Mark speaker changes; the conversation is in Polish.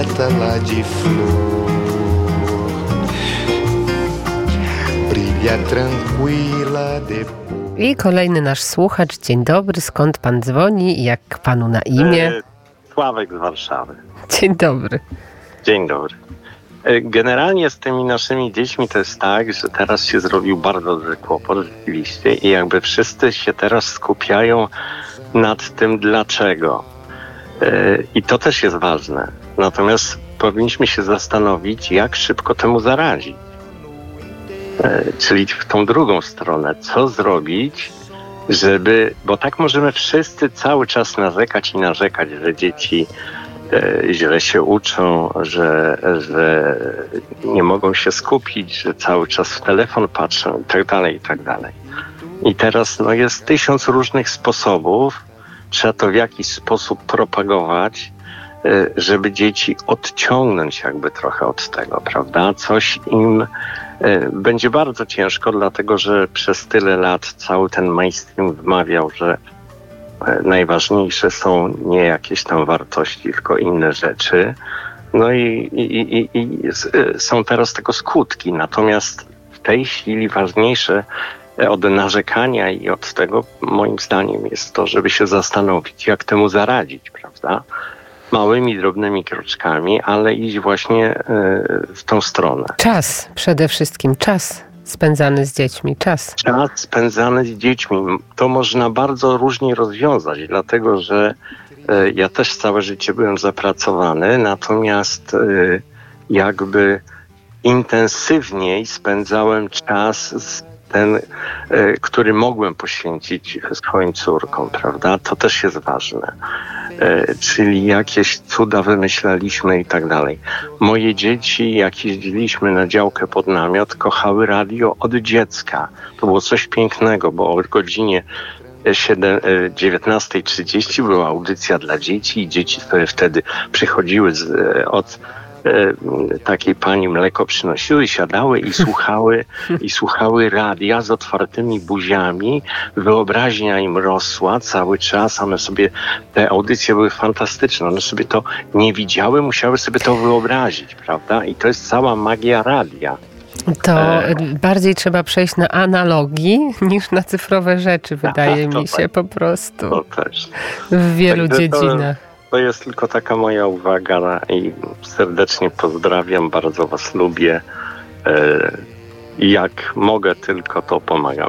Speaker 1: Lá de flor brilha tranquila depois.
Speaker 2: I kolejny nasz słuchacz. Dzień dobry, skąd pan dzwoni i jak panu na imię?
Speaker 3: Sławek z Warszawy.
Speaker 2: Dzień dobry.
Speaker 3: Dzień dobry. Generalnie z tymi naszymi dziećmi to jest tak, że teraz się zrobił bardzo duży kłopot rzeczywiście i jakby wszyscy się teraz skupiają nad tym dlaczego. I to też jest ważne. Natomiast powinniśmy się zastanowić, jak szybko temu zaradzić. Czyli w tą drugą stronę. Co zrobić, żeby... Bo tak możemy wszyscy cały czas narzekać, że dzieci źle się uczą, że nie mogą się skupić, że cały czas w telefon patrzą i tak dalej, i tak dalej. I teraz jest 1000 różnych sposobów. Trzeba to w jakiś sposób propagować, żeby dzieci odciągnąć jakby trochę od tego, prawda? Coś im będzie bardzo ciężko, dlatego że przez tyle lat cały ten mainstream wmawiał, że najważniejsze są nie jakieś tam wartości, tylko inne rzeczy. No i są teraz tego skutki. Natomiast w tej chwili ważniejsze od narzekania i od tego, moim zdaniem, jest to, żeby się zastanowić, jak temu zaradzić, prawda? Małymi, drobnymi kroczkami, ale iść właśnie w tą stronę.
Speaker 2: Czas, przede wszystkim czas spędzany z dziećmi, czas.
Speaker 3: Czas spędzany z dziećmi, to można bardzo różnie rozwiązać, dlatego że ja też całe życie byłem zapracowany, natomiast jakby intensywniej spędzałem czas ten, który mogłem poświęcić swoim córkom, prawda? To też jest ważne. Czyli jakieś cuda wymyślaliśmy i tak dalej. Moje dzieci, jak jeździliśmy na działkę pod namiot, kochały radio od dziecka. To było coś pięknego, bo o godzinie 19:30 była audycja dla dzieci i dzieci sobie wtedy przychodziły od takiej pani mleko przynosiły, siadały i słuchały radia z otwartymi buziami. Wyobraźnia im rosła cały czas. Te audycje były fantastyczne. One sobie to nie widziały, musiały sobie to wyobrazić, prawda? I to jest cała magia radia.
Speaker 2: To bardziej trzeba przejść na analogii niż na cyfrowe rzeczy, wydaje mi się po prostu.
Speaker 3: To też.
Speaker 2: W wielu dziedzinach.
Speaker 3: To jest tylko taka moja uwaga i serdecznie pozdrawiam, bardzo was lubię. Jak mogę tylko, to pomagam.